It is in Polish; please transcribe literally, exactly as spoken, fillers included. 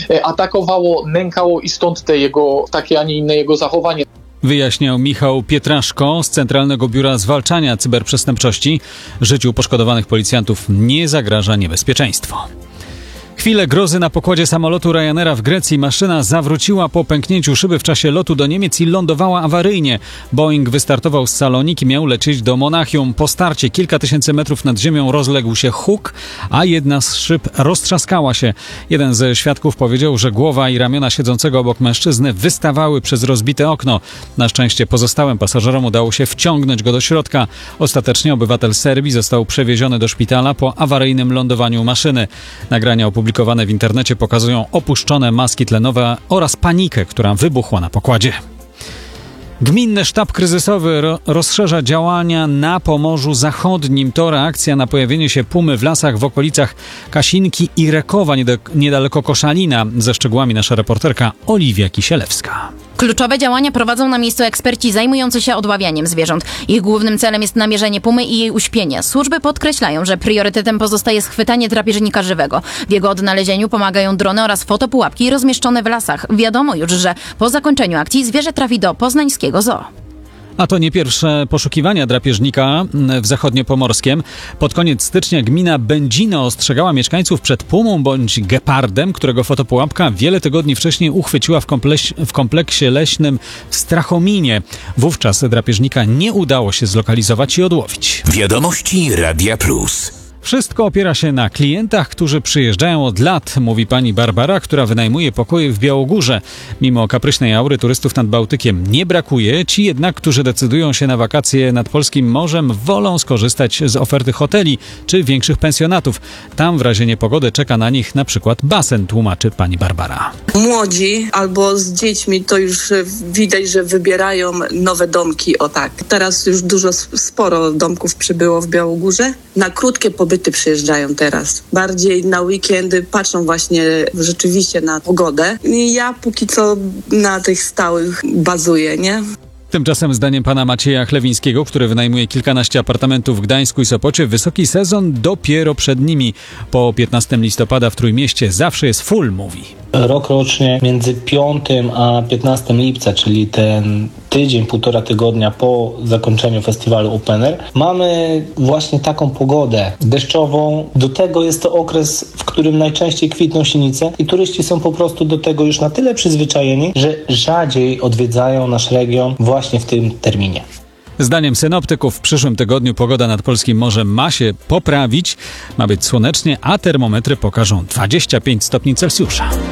atakowało, nękało i stąd te jego, takie, a nie inne jego zachowanie. Wyjaśniał Michał Pietraszko z Centralnego Biura Zwalczania Cyberprzestępczości. Życiu poszkodowanych policjantów nie zagraża niebezpieczeństwo. Chwilę grozy na pokładzie samolotu Ryanaira w Grecji. Maszyna zawróciła po pęknięciu szyby w czasie lotu do Niemiec i lądowała awaryjnie. Boeing wystartował z Saloniki, miał lecieć do Monachium. Po starcie kilka tysięcy metrów nad ziemią rozległ się huk, a jedna z szyb roztrzaskała się. Jeden ze świadków powiedział, że głowa i ramiona siedzącego obok mężczyzny wystawały przez rozbite okno. Na szczęście pozostałym pasażerom udało się wciągnąć go do środka. Ostatecznie obywatel Serbii został przewieziony do szpitala po awaryjnym lądowaniu maszyny. Nagrania opublikowane w internecie pokazują opuszczone maski tlenowe oraz panikę, która wybuchła na pokładzie. Gminny Sztab Kryzysowy ro- rozszerza działania na Pomorzu Zachodnim. To reakcja na pojawienie się pumy w lasach w okolicach Kasinki i Rekowa, niedaleko, niedaleko Koszalina. Ze szczegółami nasza reporterka Oliwia Kisielewska. Kluczowe działania prowadzą na miejscu eksperci zajmujący się odławianiem zwierząt. Ich głównym celem jest namierzenie pumy i jej uśpienie. Służby podkreślają, że priorytetem pozostaje schwytanie drapieżnika żywego. W jego odnalezieniu pomagają drony oraz fotopułapki rozmieszczone w lasach. Wiadomo już, że po zakończeniu akcji zwierzę trafi do poznańskiego zoo. A to nie pierwsze poszukiwania drapieżnika w Zachodniopomorskiem. Pod koniec stycznia gmina Będzino ostrzegała mieszkańców przed pumą bądź gepardem, którego fotopułapka wiele tygodni wcześniej uchwyciła w, kompleks- w kompleksie leśnym w Strachominie. Wówczas drapieżnika nie udało się zlokalizować i odłowić. Wiadomości Radia Plus. Wszystko opiera się na klientach, którzy przyjeżdżają od lat, mówi pani Barbara, która wynajmuje pokoje w Białogórze. Mimo kapryśnej aury turystów nad Bałtykiem nie brakuje. Ci jednak, którzy decydują się na wakacje nad polskim morzem, wolą skorzystać z oferty hoteli czy większych pensjonatów. Tam w razie niepogody czeka na nich na przykład basen, tłumaczy pani Barbara. Młodzi albo z dziećmi to już widać, że wybierają nowe domki, o tak. Teraz już dużo, sporo domków przybyło w Białogórze. Na krótkie pobyty przyjeżdżają teraz. Bardziej na weekendy patrzą właśnie rzeczywiście na pogodę. I ja póki co na tych stałych bazuję, nie? Tymczasem zdaniem pana Macieja Chlewińskiego, który wynajmuje kilkanaście apartamentów w Gdańsku i Sopocie, wysoki sezon dopiero przed nimi. Po piętnastego listopada w Trójmieście zawsze jest full, mówi. Rok rocznie między piątego a piętnastego lipca, czyli ten tydzień, półtora tygodnia po zakończeniu festiwalu Open Air, mamy właśnie taką pogodę deszczową. Do tego jest to okres, w którym najczęściej kwitną sinice i turyści są po prostu do tego już na tyle przyzwyczajeni, że rzadziej odwiedzają nasz region właśnie w tym terminie. Zdaniem synoptyków w przyszłym tygodniu pogoda nad polskim morzem ma się poprawić. Ma być słonecznie, a termometry pokażą dwadzieścia pięć stopni Celsjusza.